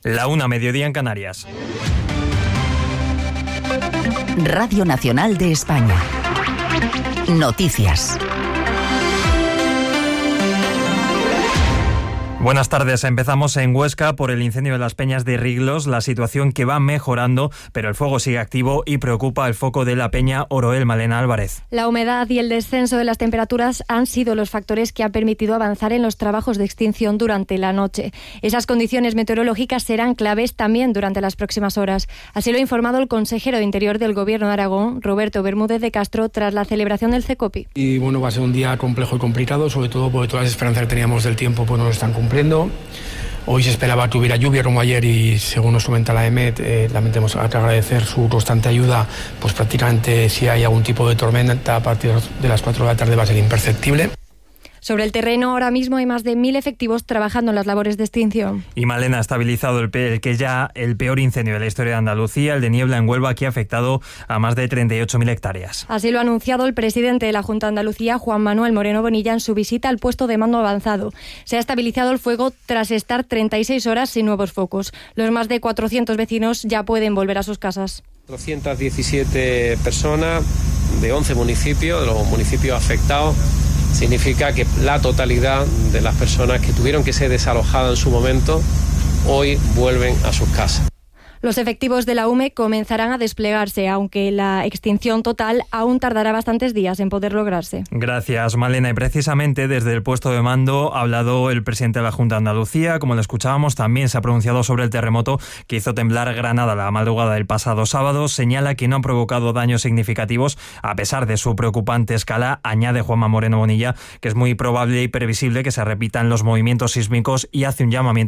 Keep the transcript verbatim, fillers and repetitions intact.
La una, mediodía en Canarias. Radio Nacional de España. Noticias. Buenas tardes. Empezamos en Huesca por el incendio de las Peñas de Riglos, la situación que va mejorando, pero el fuego sigue activo y preocupa el foco de la Peña Oroel. Malena Álvarez. La humedad y el descenso de las temperaturas han sido los factores que han permitido avanzar en los trabajos de extinción durante la noche. Esas condiciones meteorológicas serán claves también durante las próximas horas. Así lo ha informado el consejero de Interior del Gobierno de Aragón, Roberto Bermúdez de Castro, tras la celebración del CECOPI. Y bueno, va a ser un día complejo y complicado, sobre todo porque todas las esperanzas que teníamos del tiempo pues no lo están cumpliendo. Hoy se esperaba que hubiera lluvia como ayer y según nos comenta la EMET, eh, también tenemos que agradecer su constante ayuda, pues prácticamente si hay algún tipo de tormenta a partir de las cuatro de la tarde va a ser imperceptible. Sobre el terreno, ahora mismo hay más de mil efectivos trabajando en las labores de extinción. Y Malena, ha estabilizado el, pe- el que ya el peor incendio de la historia de Andalucía, el de Niebla en Huelva, que ha afectado a más de treinta y ocho mil hectáreas. Así lo ha anunciado el presidente de la Junta de Andalucía, Juan Manuel Moreno Bonilla, en su visita al puesto de mando avanzado. Se ha estabilizado el fuego tras estar treinta y seis horas sin nuevos focos. Los más de cuatrocientos vecinos ya pueden volver a sus casas. cuatrocientas diecisiete personas de once municipios, de los municipios afectados. Significa que la totalidad de las personas que tuvieron que ser desalojadas en su momento, hoy vuelven a sus casas. Los efectivos de la U M E comenzarán a desplegarse, aunque la extinción total aún tardará bastantes días en poder lograrse. Gracias, Malena. Y precisamente desde el puesto de mando ha hablado el presidente de la Junta de Andalucía. Como lo escuchábamos, también se ha pronunciado sobre el terremoto que hizo temblar Granada la madrugada del pasado sábado. Señala que no han provocado daños significativos a pesar de su preocupante escala. Añade Juanma Moreno Bonilla que es muy probable y previsible que se repitan los movimientos sísmicos y hace un llamamiento